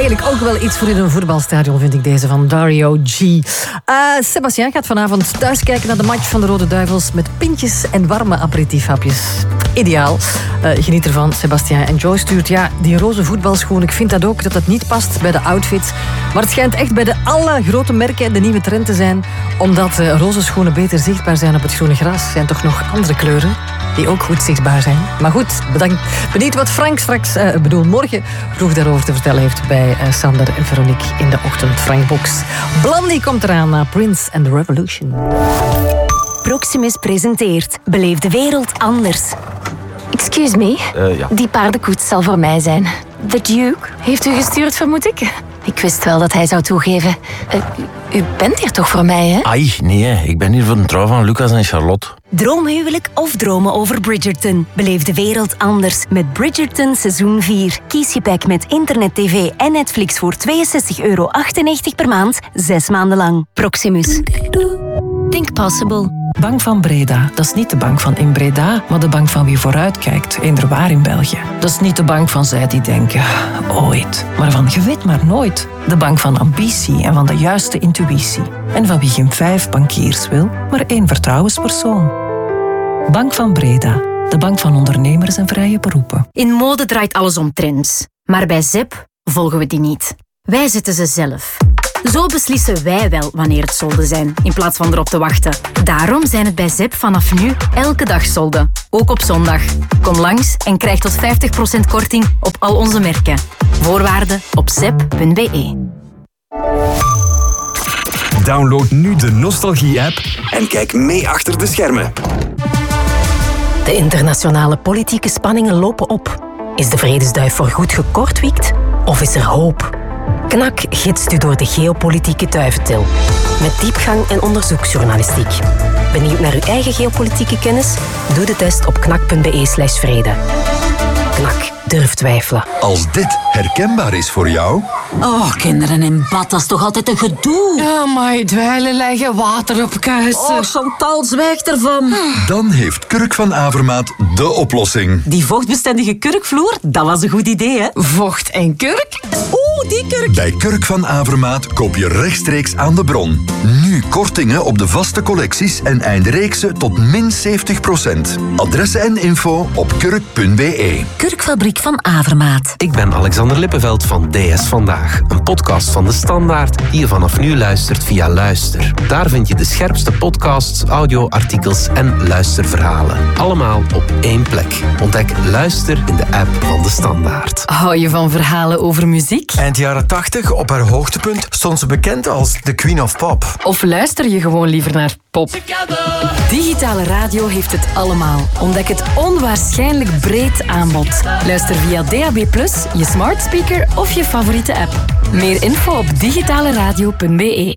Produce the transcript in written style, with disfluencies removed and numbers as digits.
Eigenlijk ook wel iets voor in een voetbalstadion, vind ik deze van Dario G. Sebastien gaat vanavond thuis kijken naar de match van de Rode Duivels met pintjes en warme aperitiefhapjes. Ideaal. Geniet ervan, Sebastien. En Joy stuurt, die roze voetbalschoen, ik vind dat ook, dat het niet past bij de outfit. Maar het schijnt echt bij de alle grote merken de nieuwe trend te zijn, omdat roze schoenen beter zichtbaar zijn op het groene gras. Zijn toch nog andere kleuren die ook goed zichtbaar zijn. Maar goed, bedankt. Benieuwd wat Frank morgen vroeg daarover te vertellen heeft bij Sander en Veronique in de ochtend. Frank Box. Blondie komt eraan na Prince and the Revolution. Proximus presenteert Beleef de wereld anders. Excuse me, die paardenkoets zal voor mij zijn. The Duke heeft u gestuurd, vermoed ik? Ik wist wel dat hij zou toegeven. U bent hier toch voor mij, hè? Ai, nee, ik ben hier voor de trouw van Lucas en Charlotte. Droomhuwelijk of dromen over Bridgerton? Beleef de wereld anders met Bridgerton seizoen 4. Kies je pack met internet, tv en Netflix voor €62,98 per maand, 6 maanden lang. Proximus. Think possible. Bank van Breda, dat is niet de bank van in Breda, maar de bank van wie vooruitkijkt, eenderwaar in België. Dat is niet de bank van zij die denken, ooit, maar van je weet maar nooit. De bank van ambitie en van de juiste intuïtie. En van wie geen 5 bankiers wil, maar 1 vertrouwenspersoon. Bank van Breda, de bank van ondernemers en vrije beroepen. In mode draait alles om trends. Maar bij ZEP volgen we die niet. Wij zetten ze zelf. Zo beslissen wij wel wanneer het solden zijn, in plaats van erop te wachten. Daarom zijn het bij ZEP vanaf nu elke dag solden. Ook op zondag. Kom langs en krijg tot 50% korting op al onze merken. Voorwaarden op zep.be. Download nu de Nostalgie-app en kijk mee achter de schermen. De internationale politieke spanningen lopen op. Is de vredesduif voorgoed gekortwiekt of is er hoop? KNAK gidst u door de geopolitieke duiventil. Met diepgang en onderzoeksjournalistiek. Benieuwd naar uw eigen geopolitieke kennis? Doe de test op knak.be/vrede. KNAK, durf twijfelen. Als dit herkenbaar is voor jou... Oh, kinderen in bad, dat is toch altijd een gedoe? Ja, maar dweilen leggen water op kuisen. Oh, Chantal, zwijg ervan. Dan heeft Kurk van Avermaat de oplossing. Die vochtbestendige kurkvloer, dat was een goed idee, hè? Vocht en kurk? Oeh, die kurk. Bij Kurk van Avermaat koop je rechtstreeks aan de bron. Nu kortingen op de vaste collecties en eindreeksen tot min 70%. Adressen en info op kurk.be. Kurkfabriek van Avermaat. Ik ben Alexander Lippenveld van DS Vandaag, een podcast van De Standaard die je vanaf nu luistert via Luister. Daar vind je de scherpste podcasts, audioartikels en luisterverhalen. Allemaal op één plek. Ontdek Luister in de app van De Standaard. Hou je van verhalen over muziek? Eind jaren 80, op haar hoogtepunt, stond ze bekend als de Queen of Pop. Of luister je gewoon liever naar pop? Digitale radio heeft het allemaal. Ontdek het onwaarschijnlijk breed aanbod. Luister via DAB+, je smart speaker of je favoriete app. Meer info op digitaleradio.be.